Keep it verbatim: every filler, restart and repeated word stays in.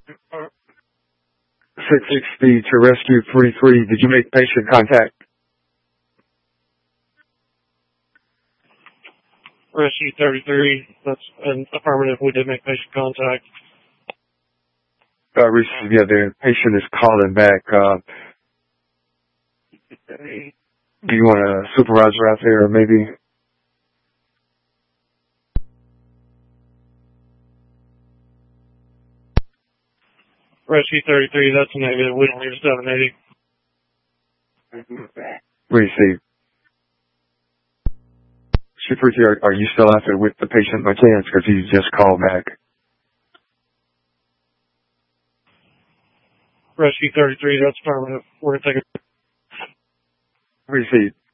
six sixty to rescue forty-three. Did you make patient contact? Rescue thirty-three, that's an affirmative. We did make patient contact. Uh, receive, yeah, the patient is calling back. Uh, do you want a supervisor out there, or maybe? Rescue thirty-three, that's a negative. We don't need a seven eighty. Receive. Security, are, are you still out there with the patient by chance? Because he just called back. Rescue thirty-three, that's affirmative. We're going to take a... Receive.